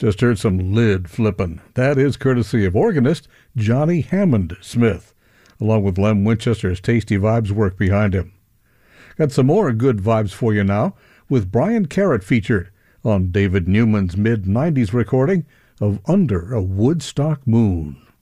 Just heard some lid flippin'. That is courtesy of organist Johnny Hammond Smith, along with Lem Winchester's tasty vibes work behind him. Got some more good vibes for you now, with Brian Carrot featured on David Newman's mid-90s recording of Under a Woodstock Moon.